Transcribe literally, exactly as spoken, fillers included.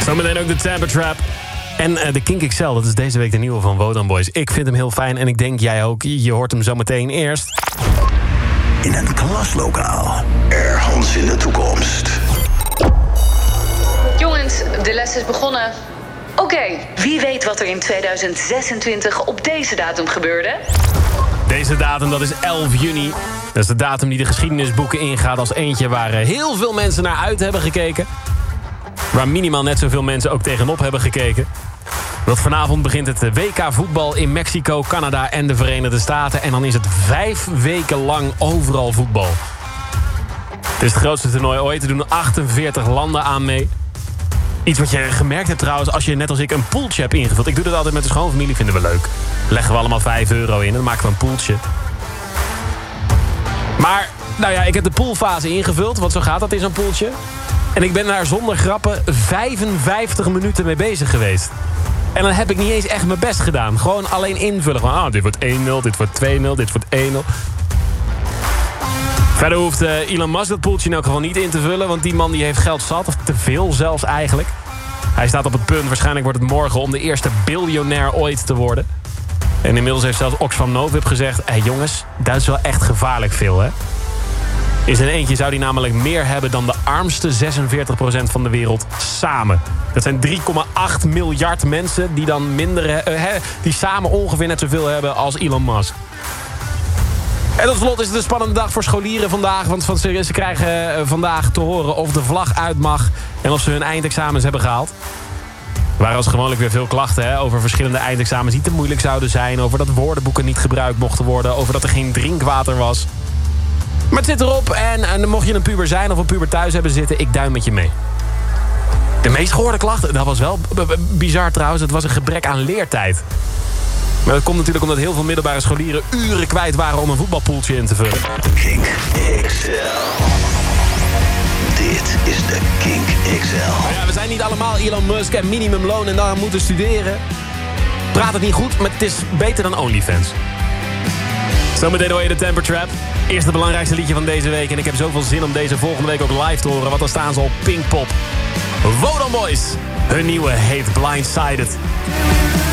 Zometeen ook de Tampa Trap. En uh, de Kink X L, dat is deze week de nieuwe van Wodan Boys. Ik vind hem heel fijn en ik denk jij ook. Je hoort hem zometeen eerst. In een klaslokaal. Ergens in de toekomst. Jongens, de les is begonnen. Oké, okay, wie weet wat er in tweeduizend zesentwintig op deze datum gebeurde? Deze datum, dat is elf juni. Dat is de datum die de geschiedenisboeken ingaat als eentje waar heel veel mensen naar uit hebben gekeken. Waar minimaal net zoveel mensen ook tegenop hebben gekeken. Want vanavond begint het W K voetbal in Mexico, Canada en de Verenigde Staten. En dan is het vijf weken lang overal voetbal. Het is het grootste toernooi ooit. Er doen achtenveertig landen aan mee. Iets wat je gemerkt hebt trouwens als je net als ik een poeltje hebt ingevuld. Ik doe dat altijd met de schoonfamilie, vinden we leuk. Leggen we allemaal vijf euro in en dan maken we een poeltje. Maar, nou ja, ik heb de poolfase ingevuld. Want zo gaat dat in zo'n poeltje. En ik ben daar zonder grappen vijfenvijftig minuten mee bezig geweest. En dan heb ik niet eens echt mijn best gedaan. Gewoon alleen invullen. Gewoon, ah, dit wordt één nul, dit wordt twee nul, dit wordt één nul. Verder hoeft uh, Elon Musk dat poeltje in elk geval niet in te vullen. Want die man die heeft geld zat, of te veel zelfs eigenlijk. Hij staat op het punt, waarschijnlijk wordt het morgen, om de eerste biljonair ooit te worden. En inmiddels heeft zelfs Oxfam Novib gezegd... hé hey jongens, dat is wel echt gevaarlijk veel, hè? In zijn eentje zou hij namelijk meer hebben dan de armste zesenveertig procent van de wereld samen. Dat zijn drie komma acht miljard mensen die dan minder uh, he, die samen ongeveer net zoveel hebben als Elon Musk. En tot slot is het een spannende dag voor scholieren vandaag. Want ze, ze krijgen vandaag te horen of de vlag uit mag en of ze hun eindexamens hebben gehaald. Er waren als gewoonlijk weer veel klachten hè, over verschillende eindexamens die te moeilijk zouden zijn. Over dat woordenboeken niet gebruikt mochten worden. Over dat er geen drinkwater was. Maar het zit erop en, en mocht je een puber zijn of een puber thuis hebben zitten, ik duim met je mee. De meest gehoorde klachten, dat was wel b- b- bizar trouwens, het was een gebrek aan leertijd. Maar dat komt natuurlijk omdat heel veel middelbare scholieren uren kwijt waren om een voetbalpoeltje in te vullen. Kink X L. Dit is de Kink X L. Maar ja, we zijn niet allemaal Elon Musk en minimumloon en dan moeten studeren. Praat het niet goed, maar het is beter dan OnlyFans. Zometeen hoor je de Tampa Trap. Eerst het belangrijkste liedje van deze week. En ik heb zoveel zin om deze volgende week ook live te horen. Want dan staan ze op Pinkpop. Wodan Boys. Hun nieuwe heet Blindsided.